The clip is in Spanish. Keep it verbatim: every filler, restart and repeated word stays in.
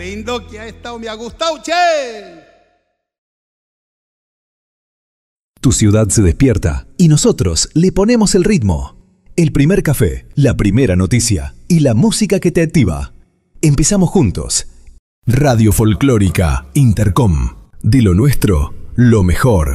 Lindo que ha estado, me ha gustado, che. Tu ciudad se despierta y nosotros le ponemos el ritmo. El primer café, la primera noticia y la música que te activa. Empezamos juntos. Radio Folclórica Intercom. De lo nuestro, lo mejor.